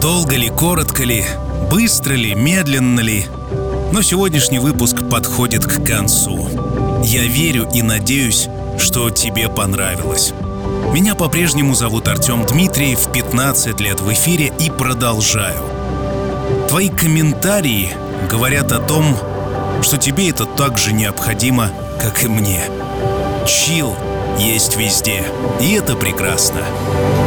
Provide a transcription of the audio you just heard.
Долго ли, коротко ли, быстро ли, медленно ли, но сегодняшний выпуск подходит к концу. Я верю и надеюсь, что тебе понравилось. Меня по-прежнему зовут Артем Дмитриев, 15 лет в эфире и продолжаю. Твои комментарии говорят о том, что тебе это так же необходимо, как и мне. Чилл есть везде, и это прекрасно.